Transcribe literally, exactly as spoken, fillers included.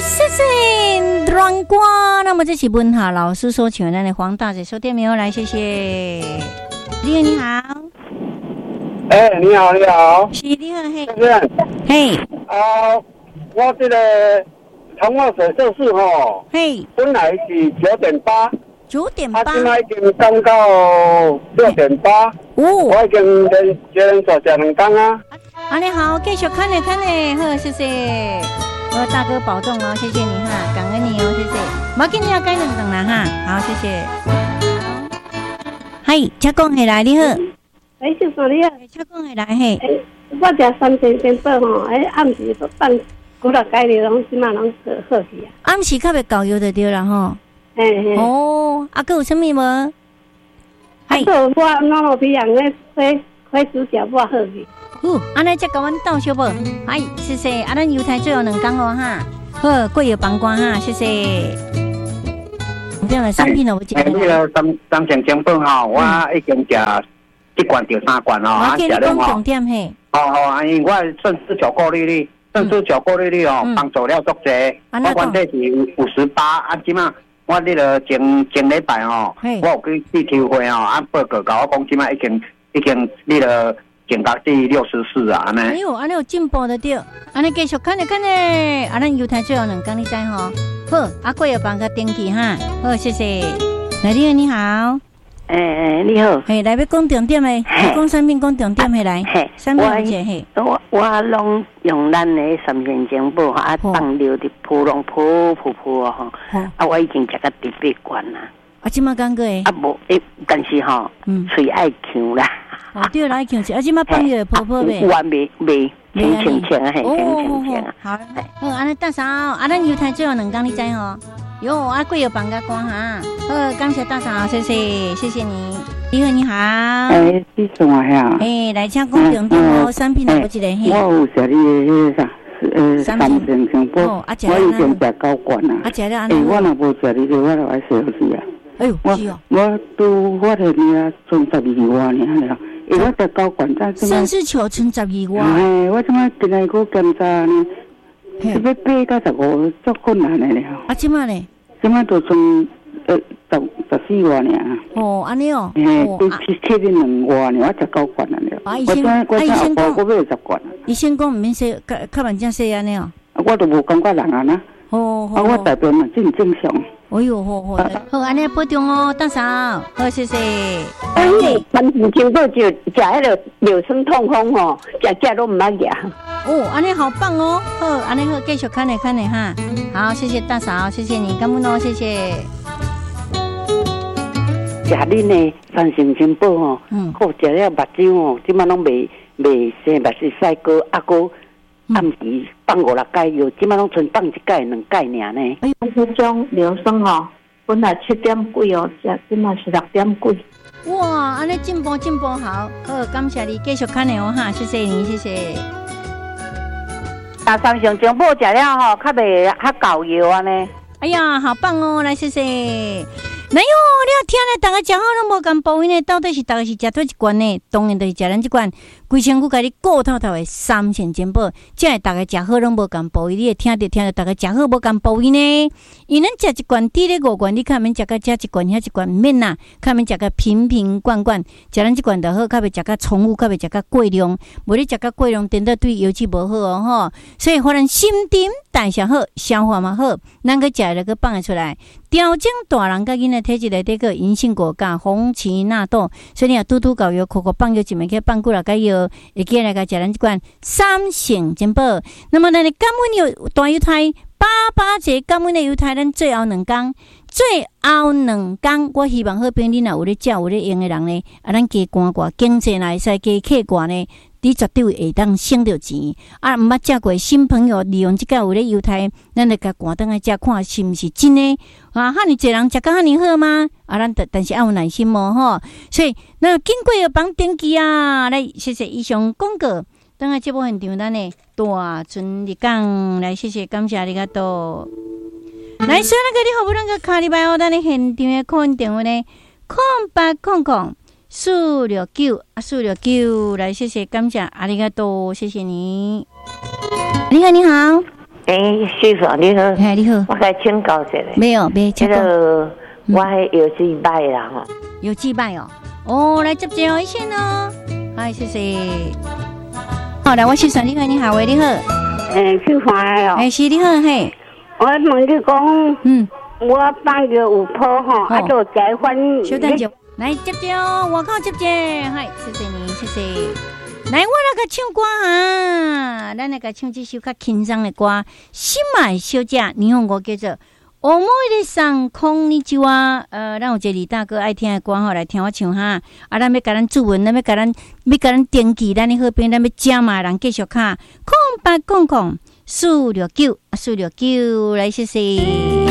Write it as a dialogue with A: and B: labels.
A: 谢谢软瓜。那么这是文夏老师所请的黄大姐收电没有来，谢谢。你好，你好。
B: 哎、欸，你好，你好。
A: 是你好，嘿。
B: 是
A: 嘿。
B: 啊，我这个长茂水色市吼，
A: 嘿，
B: 本来是九点八。
A: 九点八，
B: 啊，现在已经降到六点八。哦，我已经连连续食两天啊。
A: 啊，你好，继续看嘞看嘞，好，谢谢。我大哥保重哦，谢谢你哈，感恩你哦，谢谢。冇紧，你要改两顿啦哈，好，谢谢。嗨，车公下来你好。
C: 哎，谢谢你啊。
A: 车公下来嘿。
C: 我食三千千宝吼，哎，暗时都放古老改的拢即马拢好好去啊。
A: 暗时较袂搞油就对啦吼。
C: 嘿嘿。
A: 哦，啊，佮有啥物无？
C: 还有我脑路皮样咧，快快煮食我好去。
A: 哦，安尼才甲阮倒小无？哎，谢谢。啊，咱犹太最后两工哦哈。好，过夜帮关哈，谢谢。这样的商品哦，我记得。
B: 哎，那个三三千千宝哈，我已经食一罐到三罐哦，啊，食了吼。
A: 重点嘿。
B: 哦哦，因为我顺势巧克力哩，顺势巧克力哩哦，帮助了足济。我原底是五十八，啊，即马。我那个前前礼拜吼，我有去去抽会吼，啊报告甲我讲，即摆已经已经那个减到第六十四啊，安尼。
A: 哎呦，安尼有进步的对，安尼继续看咧看咧，啊，咱犹太最后两讲你知吼，好，啊，过夜帮个登记哈，好，谢谢。来，你好，你好。
C: 诶、欸、你好。
A: 嘿，来要讲重点诶，讲产品讲重点诶来。嘿，产品而且嘿。
C: 我我拢用咱诶三千钱宝啊，放流的扑龙扑扑扑吼。啊，我已经食到第八罐啦。
A: 啊，即马讲过诶。
C: 啊无诶，但是吼，嗯，嘴爱呛啦。
A: 哦，对啦，爱呛是，啊，即马放药泡泡呗。
C: 我未未清清清啊，嘿，清清清啊。
A: 好，好，安尼大嫂，啊，咱犹太最后两讲你知吼。哟，啊，贵有帮个光哈，好，感谢大嫂，谢谢，谢谢你。你好，你好。
D: 哎，你什么呀？
A: 哎，来请讲重点哦，产品哪有一个嘿？
D: 我有食你迄啥，呃，三千香宝，我已经食九罐啦。
A: 啊，食了安
D: 尼。哎，我若无食你个，我就爱烧死啊。
A: 哎呦，
D: 我我拄发现你剩十二万尔了，哎，我食九罐咋？
A: 甚至求剩十二万。
D: 哎，我怎么今日去检查呢？要八到十五，足困难的了。
A: 啊，即马呢？
D: 即马就剩呃十十四万尔。
A: 哦，安尼哦。
D: 嘿，都七七点两万尔，我食九罐了了。
A: 啊，医生，啊，医生讲，
D: 我买十罐。
A: 医生讲唔免说，较较慢正说安尼哦。
D: 我都无感觉人啊呐。
A: 哦
D: 啊，我代表嘛真正常。
A: 哎呦，好好，好，安尼保重哦，大嫂，好，谢谢。
C: 哎，反正经过就食迄个柳生痛风吼，食食都唔捌食。
A: 哦，安尼好棒哦，好，安尼好，继续看咧看咧哈。好，谢谢大嫂，谢谢你，感恩哦，谢谢。
C: 食恁的三成金宝吼，嗯，好食了目睭哦，即摆拢未未生，目是晒过啊过。暗时放五六盖药，即摆拢剩放一盖两盖尔呢。
E: 哎，这种柳生吼，本来七点几哦，现即摆是六点几。
A: 哇，安尼进步进步好，好，感谢你继续看咧哦哈，谢谢你，谢谢。
C: 啊，三成金宝食了吼，较袂较够药安尼。
A: 哎呀，好棒哦，来谢谢。哎呦，你要听咧，大家食好拢无共报应呢，到底是大家是食对一罐呢？当然就是食咱这罐规身躯甲你顾透透的三千金宝，这会大家食好拢无共报应，你会听着听着大家食好无共报应呢？因咱食一罐滴咧五罐，你看免食甲食一罐，遐一罐唔免啦，看免食甲瓶瓶罐罐，食咱这罐就好，较袂食甲重复，较袂食甲过量，无你食甲过量，真的对腰椎无好哦吼。所以互咱心沉代谢好，消化嘛好，咱个食了个放会出来。调整大人甲囡仔体质内底个银杏果苷、红荠纳豆，所以你若拄拄搞药，口口放药一枚去放几落个药，会记来个食咱即款三成金宝。那么咱的感恩有大犹太八八节感恩的犹太，咱最后两工，最后两工，我希望好朋友你若有咧食有咧用的人呢，啊，咱加关挂经济来使加客挂呢。你绝对会当省到钱，啊！毋捌食过新朋友利用即个有咧犹太，咱就甲赶倒来食看是毋是真诶？啊，哈尼侪人食甲哈尼好吗？啊，咱但是要有耐心哦吼。所以那经过要帮登记啊，来谢谢以上广告。等下节目现场咱诶大春日讲来谢谢感谢ありがとう。来，所以那个你好不容易卡里拜哦，咱诶现场诶空电话呢，空八空空。四六九啊，四六九，来谢谢感谢阿里嘎多，谢谢你。你好，你好，
F: 哎，师傅你好，
A: 哎你好，
F: 我该请教一下。
A: 没有，没请
F: 教。那个我有几摆啦吼，
A: 有几摆哦。哦，来接接哦，一线哦。嗨，谢谢。好，来我先生你好，你好，喂，你好。
G: 诶，姓黄哦。
A: 哎，是你好嘿。
G: 我问你讲，
A: 嗯，
G: 我放个有坡吼，啊，就结婚。
A: 稍等一下，来接接哦，我靠接接，嗨，谢谢你，谢谢。来，我来个唱歌哈，咱来个唱这首较轻松的歌，心爱小姐，你用我叫做《欧妹的上空你就啊》，呃，咱有一个李大哥爱听的歌吼，来听我唱哈。啊，咱要甲咱注文，咱要甲咱要甲咱登记，咱的好朋友，咱要加码人继续卡，空八空空四六九四六九，来谢谢。